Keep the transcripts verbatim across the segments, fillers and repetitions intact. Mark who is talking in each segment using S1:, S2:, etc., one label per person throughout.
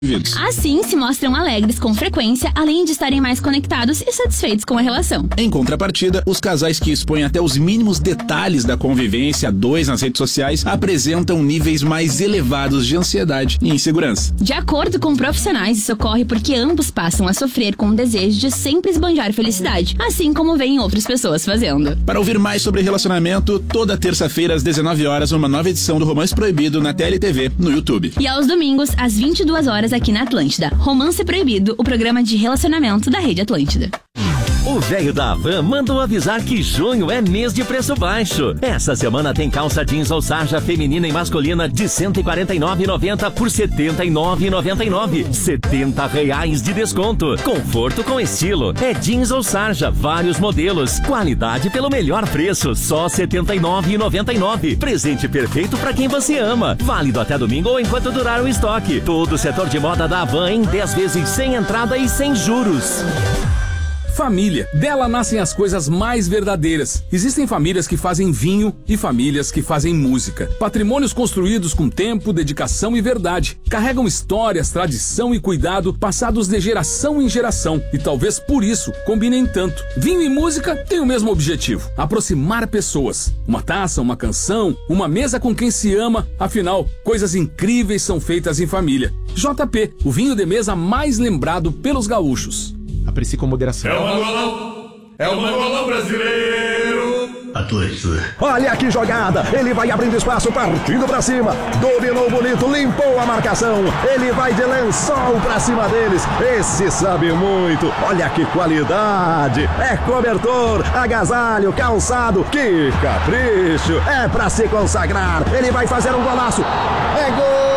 S1: Assim, se mostram alegres com frequência, além de estarem mais conectados e satisfeitos com a relação.
S2: Em contrapartida, os casais que expõem até os mínimos detalhes da convivência a dois nas redes sociais apresentam níveis mais elevados de ansiedade e insegurança.
S1: De acordo com profissionais, isso ocorre porque ambos passam a sofrer com o desejo de sempre esbanjar felicidade, assim como veem outras pessoas fazendo.
S2: Para ouvir mais sobre relacionamento, toda terça-feira às dezenove horas, uma nova edição do Romance Proibido na T L T V, no YouTube.
S1: E aos domingos, às vinte e duas horas, aqui na Atlântida. Romance Proibido, o programa de relacionamento da Rede Atlântida.
S3: O velho da Havan mandou avisar que junho é mês de preço baixo. Essa semana tem calça jeans ou sarja feminina e masculina de cento e quarenta e nove reais e noventa centavos por setenta e nove reais e noventa e nove centavos. setenta reais de desconto. Conforto com estilo. É jeans ou sarja, vários modelos. Qualidade pelo melhor preço, só setenta e nove reais e noventa e nove centavos. Presente perfeito para quem você ama. Válido até domingo ou enquanto durar o estoque. Todo o setor de moda da Havan em dez vezes sem entrada e sem juros.
S4: Família. Dela nascem as coisas mais verdadeiras. Existem famílias que fazem vinho e famílias que fazem música. Patrimônios construídos com tempo, dedicação e verdade. Carregam histórias, tradição e cuidado passados de geração em geração. E talvez por isso combinem tanto. Vinho e música têm o mesmo objetivo: aproximar pessoas. Uma taça, uma canção, uma mesa com quem se ama. Afinal, coisas incríveis são feitas em família. J P, o vinho de mesa mais lembrado pelos gaúchos.
S5: Aprecie com moderação.
S6: É o Mangualão, é o Mangualão brasileiro.
S7: Atlântida. Olha que jogada, ele vai abrindo espaço, partindo pra cima, dominou bonito, limpou a marcação, ele vai de lençol pra cima deles, esse sabe muito, olha que qualidade, é cobertor, agasalho, calçado, que capricho, é pra se consagrar, ele vai fazer um golaço, é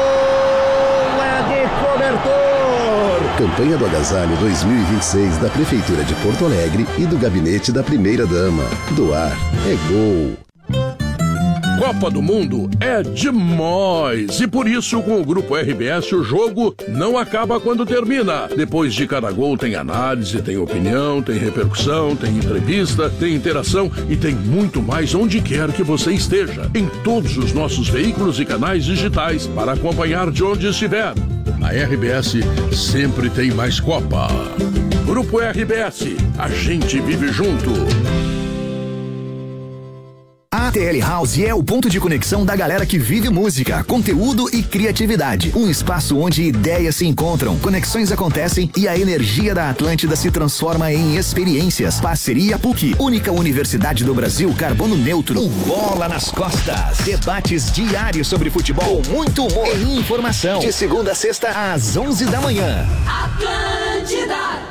S7: gol, é de cobertor. Campanha do Agasalho dois mil e vinte e seis da Prefeitura de Porto Alegre e do Gabinete da Primeira-Dama. Doar é gol.
S8: Copa do Mundo é demais e por isso com o Grupo R B S o jogo não acaba quando termina. Depois de cada gol tem análise, tem opinião, tem repercussão, tem entrevista, tem interação e tem muito mais onde quer que você esteja. Em todos os nossos veículos e canais digitais para acompanhar de onde estiver. Na R B S sempre tem mais Copa. Grupo R B S, a gente vive junto.
S9: A T L House é o ponto de conexão da galera que vive música, conteúdo e criatividade. Um espaço onde ideias se encontram, conexões acontecem e a energia da Atlântida se transforma em experiências. Parceria P U C, única universidade do Brasil carbono neutro. Um bola nas costas. Debates diários sobre futebol, muito humor e informação. De segunda a sexta às onze da manhã.
S10: Atlântida.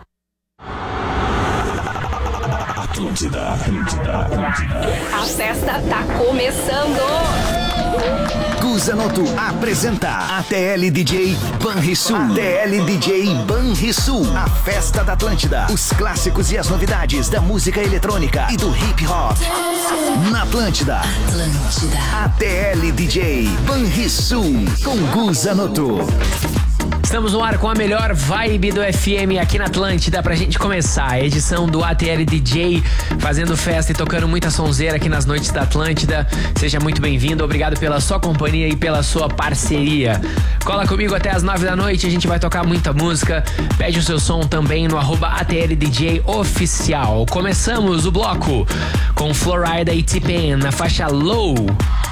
S2: Atlântida, Atlântida, Atlântida.
S10: A festa tá começando.
S9: Guzanoto apresenta A T L D J Banrisul. A T L D J Banrisul, a festa da Atlântida. Os clássicos e as novidades da música eletrônica e do hip hop. Na Atlântida. Atlântida. A T L D J Banrisul com Guzanoto.
S11: Estamos no ar com a melhor vibe do F M aqui na Atlântida pra gente começar a edição do A T L D J, fazendo festa e tocando muita sonzeira aqui nas noites da Atlântida. Seja muito bem-vindo, obrigado pela sua companhia e pela sua parceria. Cola comigo até as nove da noite, a gente vai tocar muita música. Pede o seu som também no arroba A T L D J oficial. Começamos o bloco com Florida e T-Pain na faixa Low.